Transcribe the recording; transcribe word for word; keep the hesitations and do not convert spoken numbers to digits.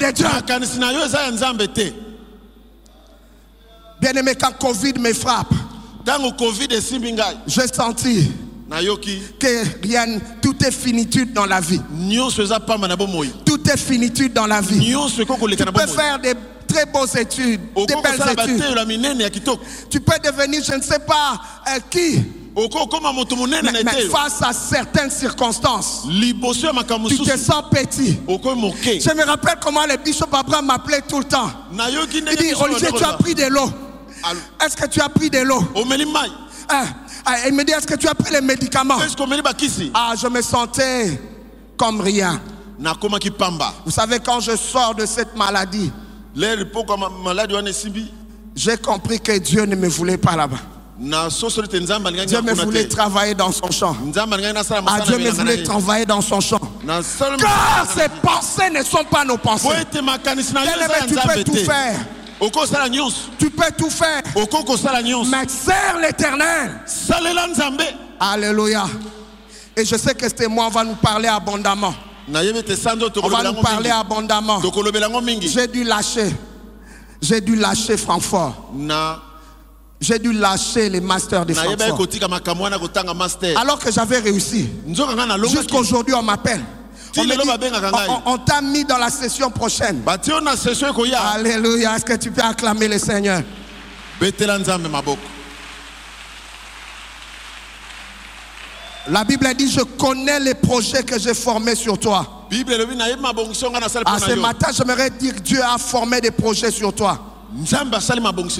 de Dieu. Bien-aimé, quand Covid me frappe, j'ai senti que rien, tout est finitude dans la vie. Tout est finitude dans la vie. Tu peux faire des très beaux études, des belles études. Tu peux devenir, je ne sais pas euh, qui. Mais, mais face à certaines circonstances, tu te sens petit. Je me rappelle comment le bishop Abraham m'appelait tout le temps. Il dit, Olivier, tu as pris de l'eau. Est-ce que tu as pris de l'eau? Ah, il me dit, est-ce que tu as pris les médicaments? Ah, je me sentais comme rien. Vous savez, quand je sors de cette maladie, j'ai compris que Dieu ne me voulait pas là-bas. Dieu me voulait travailler dans son champ. Ah, Dieu me voulait travailler dans son champ. Car ses pensées ne sont pas nos pensées. Tu peux tout faire. Tu peux tout faire. Mais sers l'Éternel. Alléluia. Et je sais que ce mois va nous parler abondamment. On va nous parler abondamment. J'ai dû lâcher. J'ai dû lâcher Francfort. J'ai dû lâcher les masters de Francfort. Alors que j'avais réussi. Jusqu'aujourd'hui, on m'appelle. On, dit, on, on t'a mis dans la session prochaine. Alléluia. Est-ce que tu peux acclamer le Seigneur? La Bible dit, je connais les projets que j'ai formés sur toi. À ce matin, j'aimerais dire que Dieu a formé des projets sur toi.